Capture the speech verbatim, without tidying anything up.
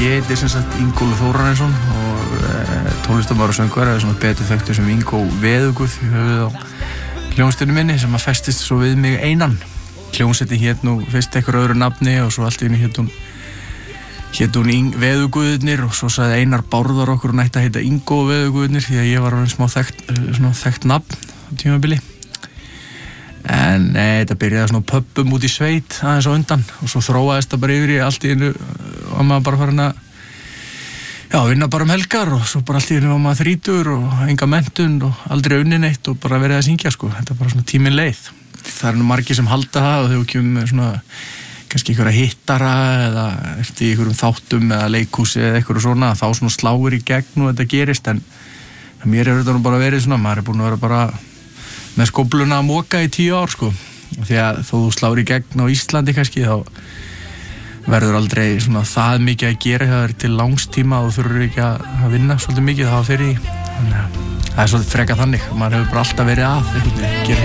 Ég heiti sem sagt Ingólfur Þórarinsson og e, tónlistarmaður og söngvari er svona betur þekktur sem Ingó Veðuguð í höfuð á hljómsveitinni minni sem að festist svo við mig einan. Hljómsveitin hét nú fyrst eitthvað öðru nafni og svo allt í einu hét hún hét hún Veðuguðirnir og svo sagði Einar Bárðar okkur hún ætti að heita Ingó Veðuguðirnir því að ég var orðinn smá þekkt, svona þekkt nafn á tímabili. En nei, þetta byrjaði svona pöbbum út í sveit aðeins á undan og svo þróaðist það bara yfir í allt í einu og maður bara farin að já, vinna bara um helgar og svo bara allt í einu var maður þrítugur og enga menntun og aldrei unni neitt og bara verið að syngja sko. Þetta er bara svona tíminn leið. Það er nú margir sem halda það og þegar við kemum með svona kannski einhverja hittara eða eftir einhverjum þáttum eða leikhúsi eða einhverju svona þá svona sláir í gegn og þetta gerist en mér er þetta nú bara verið svona, maður er búin að vera bara með skófluna að moka í tíu ár sko því að þó þú sláir í gegn á Íslandi kannski þá verður aldrei svona það mikið að gera það er til langstíma og þú þurfur ekki að vinna svolítið mikið það var fyrir því þannig að það er svolítið freka þannig maður hefur bara alltaf verið að